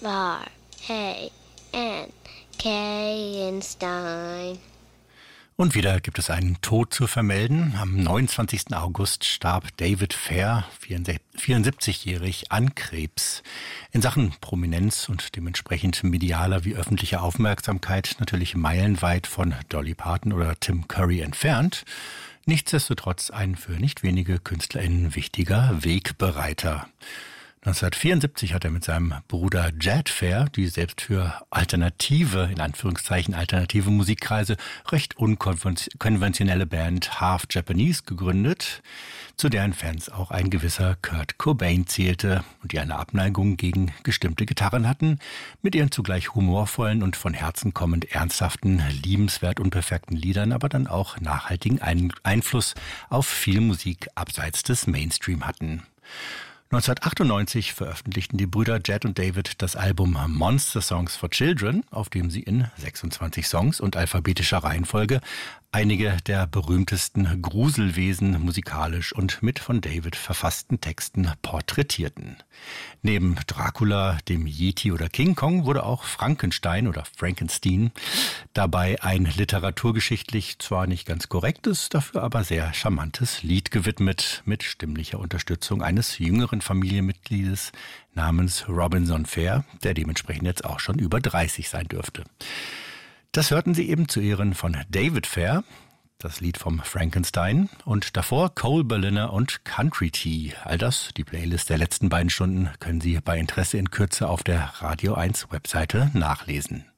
Frankenstein. Und wieder gibt es einen Tod zu vermelden. Am 29. August starb David Fair, 74-jährig, an Krebs. In Sachen Prominenz und dementsprechend medialer wie öffentlicher Aufmerksamkeit natürlich meilenweit von Dolly Parton oder Tim Curry entfernt. Nichtsdestotrotz ein für nicht wenige KünstlerInnen wichtiger Wegbereiter. 1974 hat er mit seinem Bruder Jad Fair die selbst für alternative, in Anführungszeichen alternative Musikkreise, recht unkonventionelle Band Half Japanese gegründet, zu deren Fans auch ein gewisser Kurt Cobain zählte und die eine Abneigung gegen gestimmte Gitarren hatten, mit ihren zugleich humorvollen und von Herzen kommend ernsthaften, liebenswert unperfekten Liedern, aber dann auch nachhaltigen Einfluss auf viel Musik abseits des Mainstream hatten. 1998 veröffentlichten die Brüder Jad und David das Album Monster Songs for Children, auf dem sie in 26 Songs und alphabetischer Reihenfolge einige der berühmtesten Gruselwesen musikalisch und mit von David verfassten Texten porträtierten. Neben Dracula, dem Yeti oder King Kong wurde auch Frankenstein oder Frankenstein dabei ein literaturgeschichtlich zwar nicht ganz korrektes, dafür aber sehr charmantes Lied gewidmet, mit stimmlicher Unterstützung eines jüngeren Familienmitgliedes namens Robinson Fair, der dementsprechend jetzt auch schon über 30 sein dürfte. Das hörten Sie eben zu Ehren von David Fair, das Lied vom Frankenstein, und davor Cole Berliner und Country Tea. All das, die Playlist der letzten beiden Stunden, können Sie bei Interesse in Kürze auf der Radio 1 Webseite nachlesen.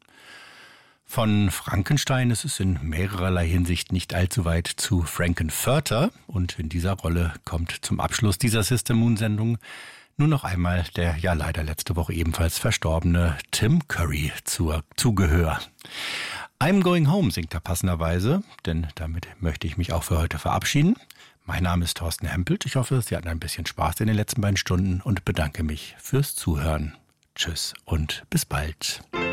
Von Frankenstein ist es in mehrerlei Hinsicht nicht allzu weit zu Frankenfurter, und in dieser Rolle kommt zum Abschluss dieser System Moon Sendung nur noch einmal der ja leider letzte Woche ebenfalls verstorbene Tim Curry zu Gehör. I'm Going Home singt er passenderweise, denn damit möchte ich mich auch für heute verabschieden. Mein Name ist Thorsten Hempelt. Ich hoffe, Sie hatten ein bisschen Spaß in den letzten beiden Stunden und bedanke mich fürs Zuhören. Tschüss und bis bald.